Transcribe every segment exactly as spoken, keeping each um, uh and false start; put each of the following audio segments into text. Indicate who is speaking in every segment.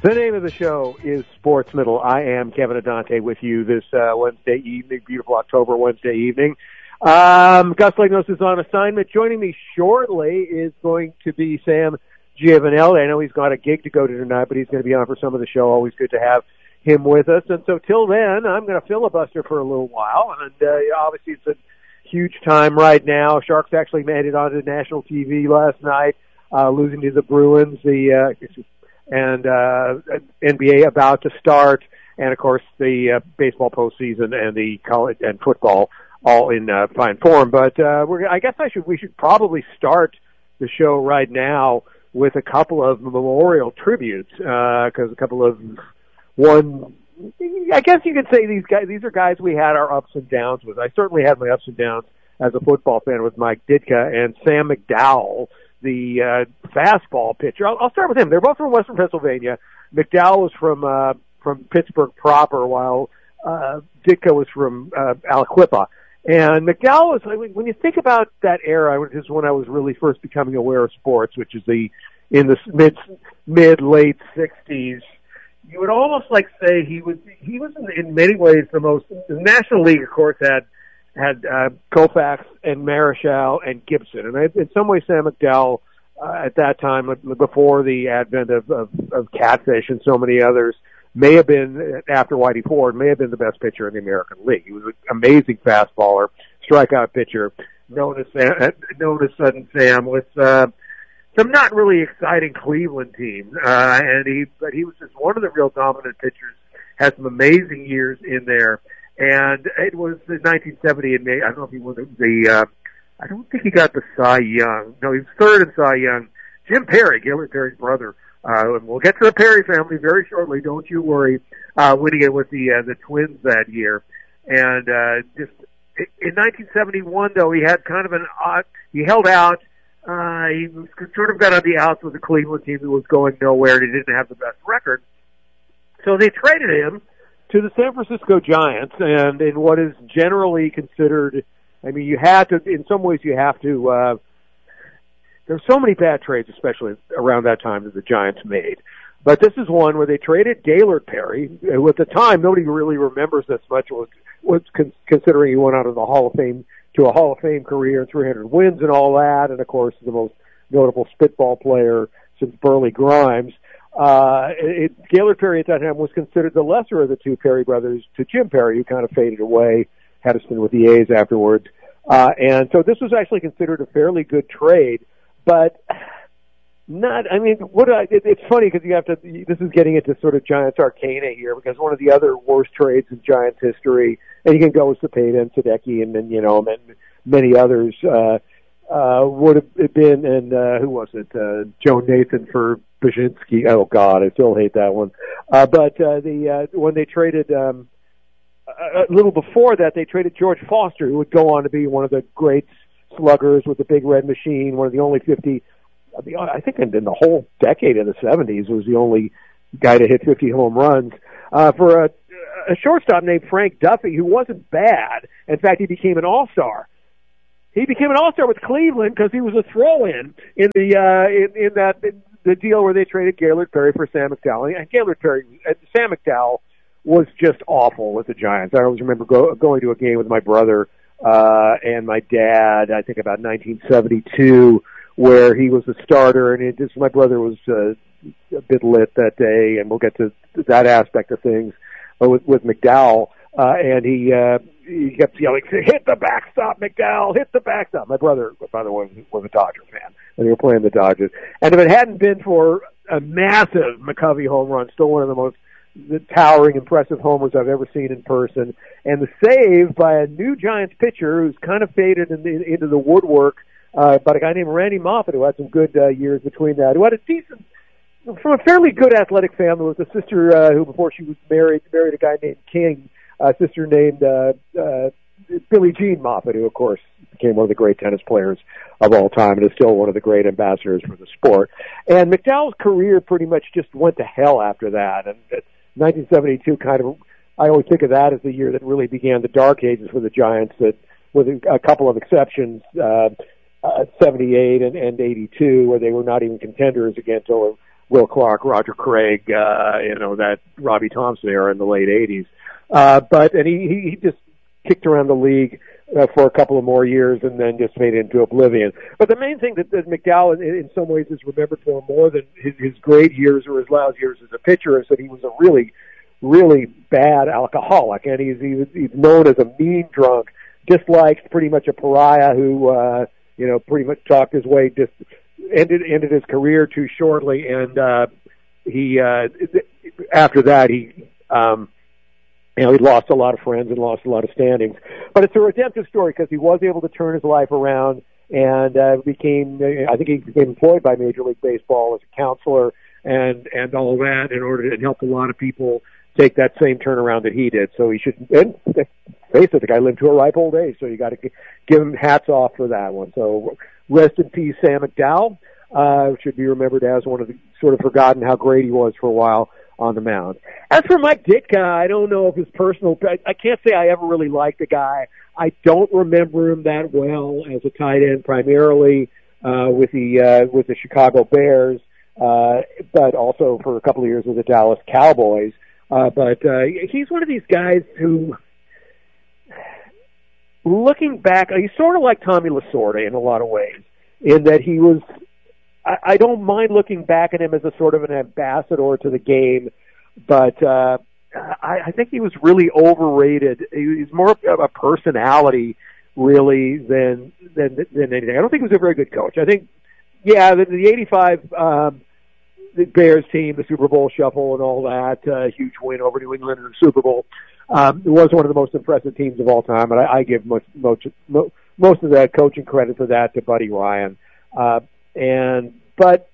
Speaker 1: The name of the show is Sports Middle. I am Kevin Adante with you this uh, Wednesday evening, beautiful October Wednesday evening. Um, Gus Legnos is on assignment. Joining me shortly is going to be Sam Giovanelli. I know he's got a gig to go to tonight, but he's going to be on for some of the show. Always good to have him with us. And so till then, I'm going to filibuster for a little while. And uh, obviously it's a huge time right now. Sharks actually made it onto national T V last night, uh, losing to the Bruins. The uh, and uh N B A about to start, and of course the uh, baseball postseason and the college and football all in uh, fine form. But uh we're I guess I should we should probably start the show right now with a couple of memorial tributes, because uh, a couple of one I guess you could say these guys these are guys we had our ups and downs with. I certainly had my ups and downs as a football fan with Mike Ditka and Sam McDowell, the uh, fastball pitcher. I'll, I'll start with him. They're both from Western Pennsylvania. McDowell was from uh, from Pittsburgh proper, while uh, Ditka was from uh, Aliquippa. And McDowell was, I mean, when you think about that era, this is when I was really first becoming aware of sports, which is the in the mid mid late sixties. You would almost like say he was he was in, in many ways the most. The National League, of course, had. had uh, Koufax and Marichal and Gibson. And I, in some ways, Sam McDowell, uh, at that time, before the advent of, of, of Catfish and so many others, may have been, after Whitey Ford, may have been the best pitcher in the American League. He was an amazing fastballer, strikeout pitcher, known as Sam, known as Sudden Sam, with uh, some not really exciting Cleveland teams. Uh, and he, but he was just one of the real dominant pitchers, had some amazing years in there. And it was in nineteen seventy, and I don't know if he was the, uh, I don't think he got the Cy Young. No, he was third in Cy Young. Jim Perry, Gilbert Perry's brother, uh, and we'll get to the Perry family very shortly, don't you worry, uh, winning it with the, uh, the Twins that year. And, uh, just, in nineteen seventy-one, though, he had kind of an odd, he held out, uh, he was sort of got on the outs with the Cleveland team that was going nowhere, and he didn't have the best record. So they traded him to the San Francisco Giants, and in what is generally considered, I mean, you had to, in some ways you have to, uh, there's so many bad trades, especially around that time, that the Giants made. But this is one where they traded Gaylord Perry, who at the time nobody really remembers this much, was, was con- considering he went out of the Hall of Fame to a Hall of Fame career, three hundred wins and all that, and of course the most notable spitball player since Burley Grimes. Uh, it, Gaylord Perry at that time was considered the lesser of the two Perry brothers to Jim Perry, who kind of faded away, had a stint with the A's afterwards. Uh, and so this was actually considered a fairly good trade, but not, I mean, what I, it, it's funny because you have to, this is getting into sort of Giants arcana here, because one of the other worst trades in Giants history, and you can go with Cepeda and Sadecki and then, you know, and many others, uh, uh, would have been, and, uh, who was it? Uh, Joe Nathan for Baczynski. Oh God, I still hate that one. Uh, but, uh, the, uh, when they traded, um, a little before that, they traded George Foster, who would go on to be one of the great sluggers with the Big Red Machine, one of the only fifty, I think in, in the whole decade of the seventies, was the only guy to hit fifty home runs, uh, for a, a shortstop named Frank Duffy, who wasn't bad. In fact, he became an all-star. He became an all-star with Cleveland because he was a throw-in in the, uh, in, in that, in the deal where they traded Gaylord Perry for Sam McDowell. And Gaylord Perry, uh, Sam McDowell was just awful with the Giants. I always remember go, going to a game with my brother, uh, and my dad, I think about nineteen seventy-two, where he was a starter, and it just, my brother was, uh, a bit lit that day, and we'll get to that aspect of things, uh, with, with McDowell, uh, and he, uh, he kept yelling, hit the backstop, McDowell, hit the backstop. My brother, by the way, was a Dodger fan, and they were playing the Dodgers. And if it hadn't been for a massive McCovey home run, still one of the most the towering, impressive homers I've ever seen in person, and the save by a new Giants pitcher who's kind of faded in the, into the woodwork, uh, by a guy named Randy Moffett, who had some good uh, years between that, who had a decent, from a fairly good athletic family, with a sister uh, who, before she was married, married a guy named King, a sister named uh, uh, Billie Jean Moffett, who, of course, became one of the great tennis players of all time and is still one of the great ambassadors for the sport. And McDowell's career pretty much just went to hell after that, and uh, nineteen seventy-two kind of, I always think of that as the year that really began the dark ages for the Giants, that with a couple of exceptions, uh, uh, seventy-eight and, and eighty-two, where they were not even contenders again until Will Clark, Roger Craig, uh, you know, that Robbie Thompson era in the late eighties. Uh, but, and he, he just kicked around the league uh, for a couple of more years and then just faded into oblivion. But the main thing that, that McDowell, in, in some ways, is remembered for more than his, his great years or his lousy years as a pitcher is that he was a really, really bad alcoholic. And he's, he's, he's known as a mean drunk, disliked, pretty much a pariah who, uh, you know, pretty much talked his way, just ended, ended his career too shortly. And, uh, he, uh, after that, he, um, you know, he lost a lot of friends and lost a lot of standings. But it's a redemptive story because he was able to turn his life around and uh, became, I think he became employed by Major League Baseball as a counselor and, and all that in order to help a lot of people take that same turnaround that he did. So he should, and face it, the guy lived to a ripe old age, so you got to give him hats off for that one. So rest in peace, Sam McDowell. Uh, should be remembered as one of the sort of forgotten how great he was for a while on the mound. As for Mike Ditka, I don't know if his personal, I, I can't say I ever really liked the guy. I don't remember him that well as a tight end, primarily, uh, with the, uh, with the Chicago Bears, uh, but also for a couple of years with the Dallas Cowboys. Uh, but, uh, he's one of these guys who, looking back, he's sort of like Tommy Lasorda in a lot of ways, in that he was, I don't mind looking back at him as a sort of an ambassador to the game, but uh, I, I think he was really overrated. He's more of a personality, really, than than than anything. I don't think he was a very good coach. I think, yeah, the, the eighty-five um, the Bears team, the Super Bowl shuffle, and all that uh, huge win over New England in the Super Bowl, um, it was one of the most impressive teams of all time, and I, I give most most most of that coaching credit for that to Buddy Ryan. Uh, And, but,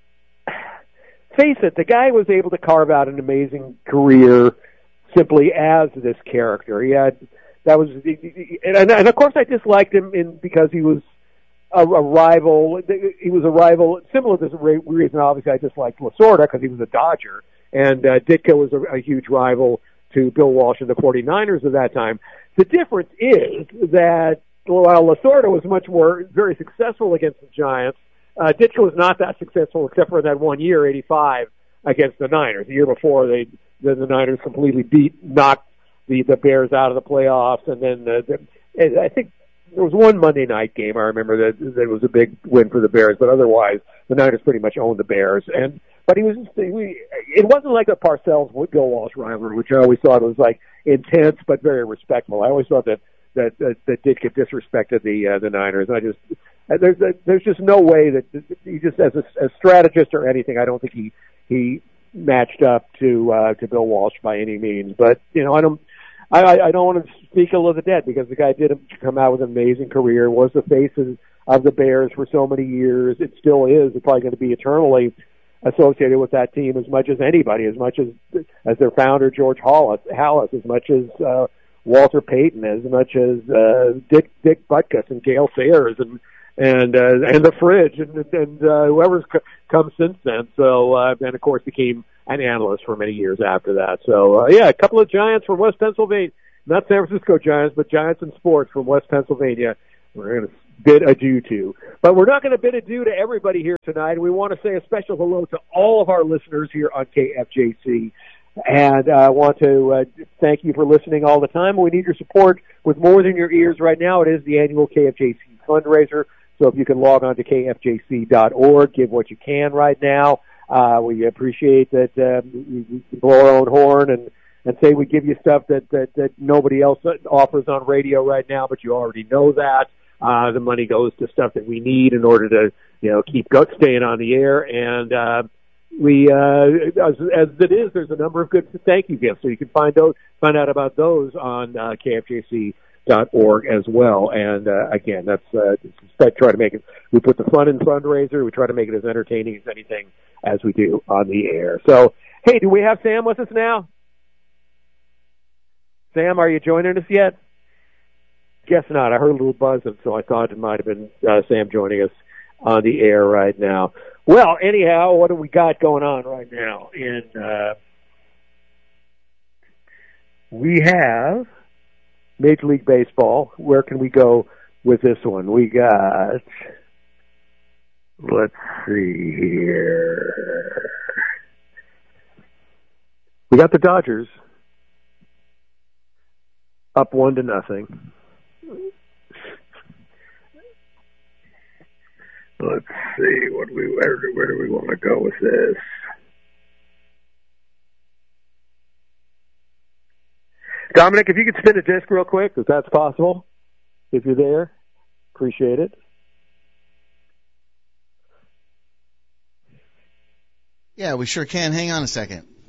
Speaker 1: face it, the guy was able to carve out an amazing career simply as this character. He had, that was, and, and of course I disliked him in, because he was a, a rival, he was a rival, similar to the reason obviously I disliked Lasorda because he was a Dodger, and uh, Ditka was a, a huge rival to Bill Walsh and the forty-niners at that time. The difference is that while Lasorda was much more, very successful against the Giants, Uh, Ditka was not that successful except for that one year, eighty-five, against the Niners. The year before, they the, the Niners completely beat, knocked the, the Bears out of the playoffs, and then the, the, I think there was one Monday night game I remember that that was a big win for the Bears, but otherwise the Niners pretty much owned the Bears. And but he was we, it wasn't like a Parcells Bill Walsh rivalry, which I always thought was like intense but very respectful. I always thought that that that, that Ditka disrespected the uh, the Niners. I just There's there's just no way that he just as a, as strategist or anything. I don't think he he matched up to uh, to Bill Walsh by any means. But you know, I don't I, I don't want to speak ill of the dead because the guy did come out with an amazing career. Was the face of, of the Bears for so many years. It still is. It's probably going to be eternally associated with that team as much as anybody, as much as as their founder George Halas, Halas as much as uh, Walter Payton, as much as uh, Dick Dick Butkus and Gale Sayers and. and uh, and the Fridge and, and uh, whoever's c- come since then. So uh, and of course became an analyst for many years after that. So uh, yeah, a couple of Giants from West Pennsylvania, not San Francisco Giants, but Giants in sports from West Pennsylvania. We're going to bid adieu to, but we're not going to bid adieu to everybody here tonight. We want to say a special hello to all of our listeners here on K F J C. And I uh, want to uh, thank you for listening all the time. We need your support with more than your ears right now. It is the annual K F J C fundraiser. So if you can log on to K F J C dot org, give what you can right now. Uh, we appreciate that um, we, we blow our own horn and, and say we give you stuff that, that, that nobody else offers on radio right now, but you already know that. Uh, the money goes to stuff that we need in order to, you know, keep go- staying on the air. And uh, we, uh, as, as it is, there's a number of good thank you gifts. So you can find those, find out about those on uh, K F J C dot org as well. And uh, again, that's uh, I try to make it. We put the fun in fundraiser. We try to make it as entertaining as anything as we do on the air. So, hey, do we have Sam with us now? Sam, are you joining us yet? Guess not. I heard a little buzz, and so I thought it might have been uh, Sam joining us on the air right now. Well, anyhow, what do we got going on right now? In uh, we have Major League Baseball. Where can we go with this one? We got, let's see here. We got the Dodgers up one to nothing. Let's see, what do we where, where do we want to go with this? Dominic, if you could spin a disc real quick, if that's possible, if you're there, appreciate it.
Speaker 2: Yeah, we sure can. Hang on a second.